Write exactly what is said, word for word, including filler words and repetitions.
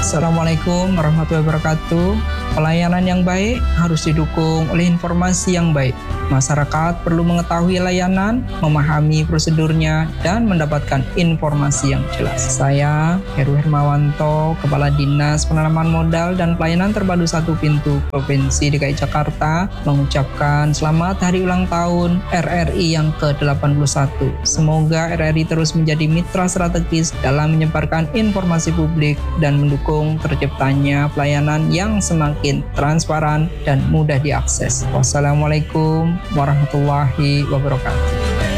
Assalamualaikum warahmatullahi wabarakatuh. Pelayanan yang baik harus didukung oleh informasi yang baik. Masyarakat perlu mengetahui layanan, memahami prosedurnya, dan mendapatkan informasi yang jelas. Saya, Heru Hermawanto, Kepala Dinas Penanaman Modal dan Pelayanan Terpadu Satu Pintu Provinsi D K I Jakarta, mengucapkan selamat hari ulang tahun R R I yang ke delapan puluh satu. Semoga R R I terus menjadi mitra strategis dalam menyebarkan informasi publik dan mendukung terciptanya pelayanan yang semakin transparan dan mudah diakses. Wassalamualaikum warahmatullahi wabarakatuh.